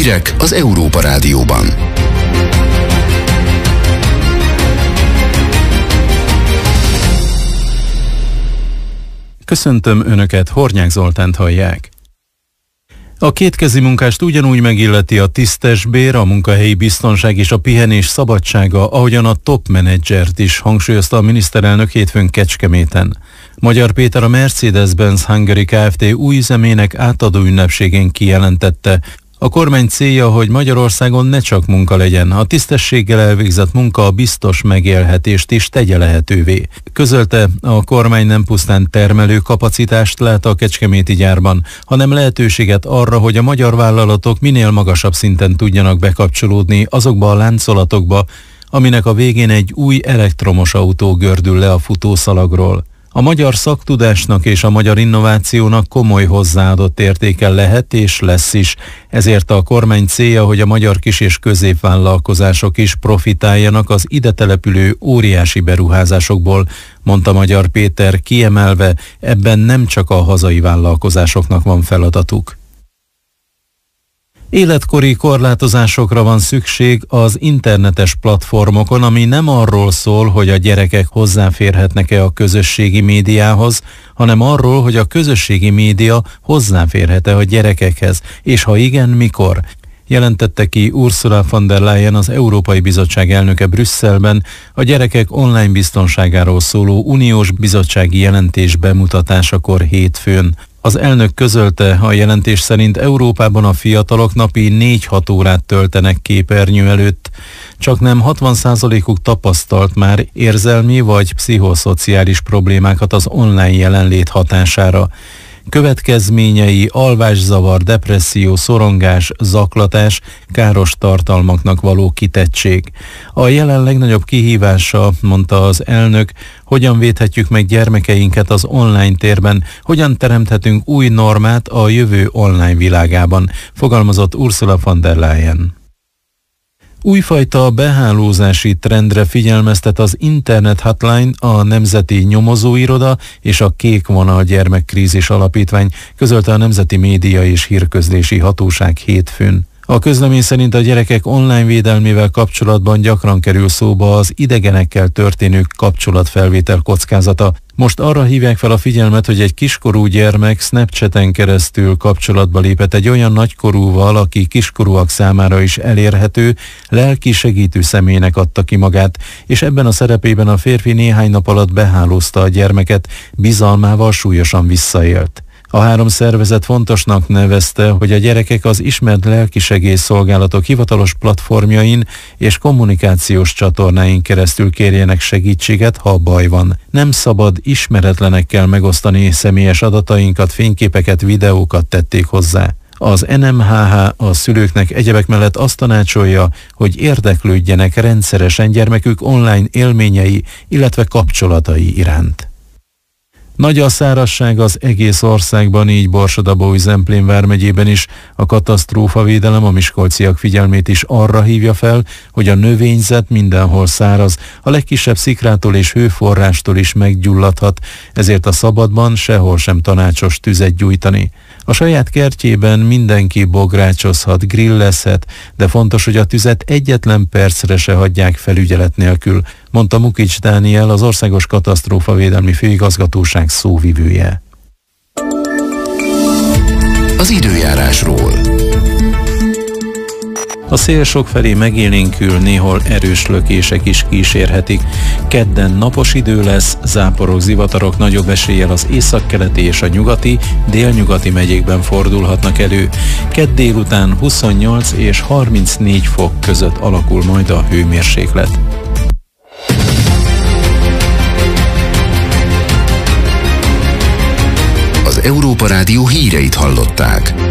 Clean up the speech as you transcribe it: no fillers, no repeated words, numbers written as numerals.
Hírek az Európa Rádióban. Köszöntöm Önöket, Hornyák Zoltánt hallják. A kétkezi munkást ugyanúgy megilleti a tisztes bér, a munkahelyi biztonság és a pihenés szabadsága, ahogyan a top menedzsert is, hangsúlyozta a miniszterelnök hétfőn Kecskeméten. Magyar Péter a Mercedes-Benz Hungary Kft. Új üzemének átadó ünnepségén kijelentette, a kormány célja, hogy Magyarországon ne csak munka legyen, a tisztességgel elvégzett munka a biztos megélhetést is tegye lehetővé. Közölte, a kormány nem pusztán termelő kapacitást lát a kecskeméti gyárban, hanem lehetőséget arra, hogy a magyar vállalatok minél magasabb szinten tudjanak bekapcsolódni azokba a láncolatokba, aminek a végén egy új elektromos autó gördül le a futószalagról. A magyar szaktudásnak és a magyar innovációnak komoly hozzáadott értéke lehet és lesz is, ezért a kormány célja, hogy a magyar kis- és középvállalkozások is profitáljanak az ide települő óriási beruházásokból, mondta Magyar Péter, kiemelve, ebben nem csak a hazai vállalkozásoknak van feladatuk. Életkori korlátozásokra van szükség az internetes platformokon, ami nem arról szól, hogy a gyerekek hozzáférhetnek-e a közösségi médiához, hanem arról, hogy a közösségi média hozzáférhet-e a gyerekekhez, és ha igen, mikor. Jelentette ki Ursula von der Leyen, az Európai Bizottság elnöke Brüsszelben a gyerekek online biztonságáról szóló uniós bizottsági jelentés bemutatásakor hétfőn. Az elnök közölte, a jelentés szerint Európában a fiatalok napi 4-6 órát töltenek képernyő előtt, csak nem 60%-uk tapasztalt már érzelmi vagy pszichoszociális problémákat az online jelenlét hatására. Következményei alvászavar, depresszió, szorongás, zaklatás, káros tartalmaknak való kitettség. A jelen legnagyobb kihívása, mondta az elnök, hogyan védhetjük meg gyermekeinket az online térben, hogyan teremthetünk új normát a jövő online világában, fogalmazott Ursula von der Leyen. Újfajta behálózási trendre figyelmeztet az Internet Hotline, a Nemzeti Nyomozóiroda és a Kék Vonal Gyermekkrízis Alapítvány, közölte a Nemzeti Média és Hírközlési Hatóság hétfőn. A közlemény szerint a gyerekek online védelmével kapcsolatban gyakran kerül szóba az idegenekkel történő kapcsolatfelvétel kockázata. Most arra hívják fel a figyelmet, hogy egy kiskorú gyermek Snapchaten keresztül kapcsolatba lépett egy olyan nagykorúval, aki kiskorúak számára is elérhető, lelki segítő személynek adta ki magát, és ebben a szerepében a férfi néhány nap alatt behálózta a gyermeket, bizalmával súlyosan visszaélt. A 3 szervezet fontosnak nevezte, hogy a gyerekek az ismert lelkisegélyszolgálatok hivatalos platformjain és kommunikációs csatornáin keresztül kérjenek segítséget, ha baj van. Nem szabad ismeretlenekkel megosztani személyes adatainkat, fényképeket, videókat, tették hozzá. Az NMHH a szülőknek egyebek mellett azt tanácsolja, hogy érdeklődjenek rendszeresen gyermekük online élményei, illetve kapcsolatai iránt. Nagy a szárazság az egész országban, így Borsod-Abaúj-Zemplén vármegyében is. A katasztrófavédelem a miskolciak figyelmét is arra hívja fel, hogy a növényzet mindenhol száraz, a legkisebb szikrától és hőforrástól is meggyulladhat, ezért a szabadban sehol sem tanácsos tüzet gyújtani. A saját kertjében mindenki bográcsozhat, grillezhet, de fontos, hogy a tüzet egyetlen percre se hagyják felügyelet nélkül, mondta Mukics Dániel, az Országos Katasztrófavédelmi Főigazgatóság szóvivője. Az időjárásról. A szél sokfelé megélénkül, néhol erős lökések is kísérhetik. Kedden napos idő lesz, záporok, zivatarok nagyobb eséllyel az északkeleti és a nyugati, délnyugati megyékben fordulhatnak elő. Kedd délután 28 és 34 fok között alakul majd a hőmérséklet. Az Európa Rádió híreit hallották.